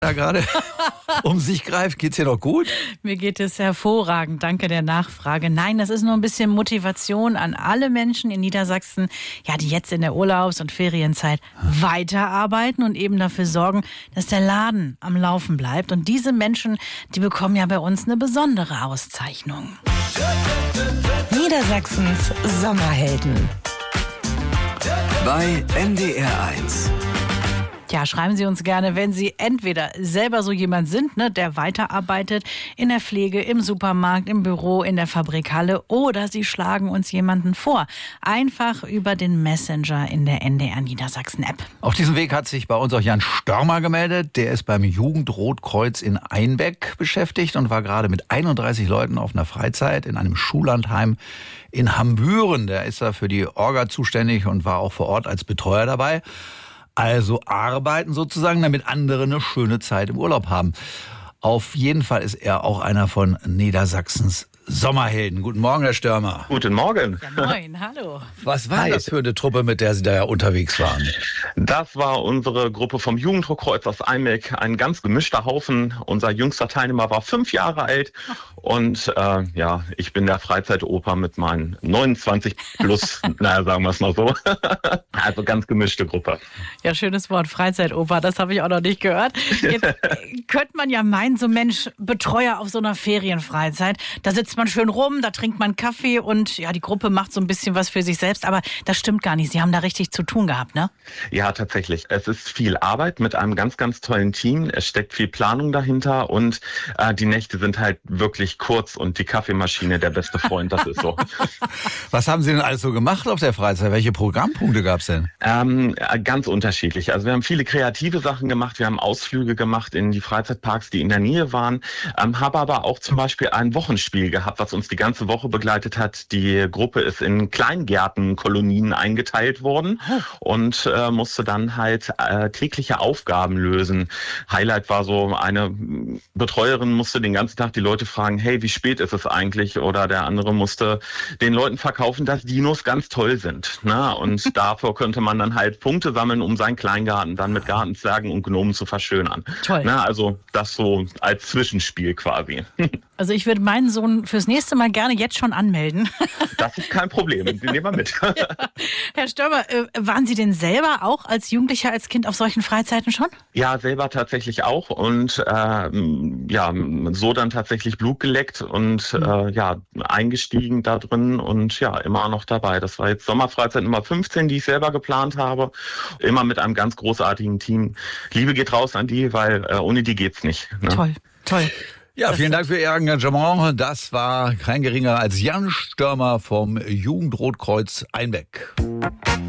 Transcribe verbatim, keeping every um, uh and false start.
da gerade um sich greift. Geht's dir doch gut? Mir geht es hervorragend. Danke der Nachfrage. Nein, das ist nur ein bisschen Motivation an alle Menschen in Niedersachsen, ja, die jetzt in der Urlaubs- und Ferienzeit weiterarbeiten und eben dafür sorgen, dass der Laden am Laufen bleibt. Und diese Menschen, die bekommen ja bei uns eine besondere Auszeichnung. Niedersachsens Sommerhelden. Bei N D R eins. Ja, schreiben Sie uns gerne, wenn Sie entweder selber so jemand sind, ne, der weiterarbeitet in der Pflege, im Supermarkt, im Büro, in der Fabrikhalle, oder Sie schlagen uns jemanden vor. Einfach über den Messenger in der N D R Niedersachsen-App. Auf diesem Weg hat sich bei uns auch Jan Störmer gemeldet. Der ist beim Jugendrotkreuz in Einbeck beschäftigt und war gerade mit einunddreißig Leuten auf einer Freizeit in einem Schullandheim in Hambüren. Der ist da für die Orga zuständig und war auch vor Ort als Betreuer dabei. Also arbeiten sozusagen, damit andere eine schöne Zeit im Urlaub haben. Auf jeden Fall ist er auch einer von Niedersachsens Sommerhelden. Guten Morgen, Herr Störmer. Guten Morgen. Ja, moin, hallo. Was war Hi. das für eine Truppe, mit der Sie da ja unterwegs waren? Das war unsere Gruppe vom Jugenddruckkreuz aus Einbeck. Ein ganz gemischter Haufen. Unser jüngster Teilnehmer war fünf Jahre alt. Und äh, ja, ich bin der Freizeitoper mit meinen neunundzwanzig plus, naja, sagen wir es mal so. Also ganz gemischte Gruppe. Ja, schönes Wort, Freizeitoper, das habe ich auch noch nicht gehört. Jetzt äh, könnte man ja meinen, so Mensch, Betreuer auf so einer Ferienfreizeit, da sitzt man schön rum, da trinkt man Kaffee und ja, die Gruppe macht so ein bisschen was für sich selbst, aber das stimmt gar nicht. Sie haben da richtig zu tun gehabt, ne? Ja, tatsächlich. Es ist viel Arbeit mit einem ganz, ganz tollen Team. Es steckt viel Planung dahinter und äh, die Nächte sind halt wirklich kurz und die Kaffeemaschine der beste Freund, das ist so. Was haben Sie denn alles so gemacht auf der Freizeit? Welche Programmpunkte gab's denn? Ähm, ganz unterschiedlich. Also wir haben viele kreative Sachen gemacht. Wir haben Ausflüge gemacht in die Freizeitparks, die in der Nähe waren. Ähm, habe aber auch zum Beispiel ein Wochenspiel gehabt, was uns die ganze Woche begleitet hat. Die Gruppe ist in Kleingärtenkolonien eingeteilt worden und äh, musste dann halt äh, tägliche Aufgaben lösen. Highlight war so, eine Betreuerin musste den ganzen Tag die Leute fragen, hey, wie spät ist es eigentlich? Oder der andere musste den Leuten verkaufen, dass Dinos ganz toll sind. Ne? Und dafür könnte man dann halt Punkte sammeln, um seinen Kleingarten dann mit Gartenzwergen und Gnomen zu verschönern. Toll. Ne? Also das so als Zwischenspiel quasi. Also ich würde meinen Sohn fürs nächste Mal gerne jetzt schon anmelden. Das ist kein Problem, den nehmen wir mit. Ja. Herr Störmer, äh, waren Sie denn selber auch als Jugendlicher, als Kind auf solchen Freizeiten schon? Ja, selber tatsächlich auch und ähm, ja, so dann tatsächlich Blut geleckt und mhm. äh, ja, eingestiegen da drin und ja, immer noch dabei. Das war jetzt Sommerfreizeit Nummer fünfzehn, die ich selber geplant habe. Immer mit einem ganz großartigen Team. Liebe geht raus an die, weil äh, ohne die geht's nicht. Ne? Toll, toll. Ja, vielen Dank für Ihr Engagement. Das war kein geringerer als Jan Störmer vom Jugendrotkreuz Einbeck.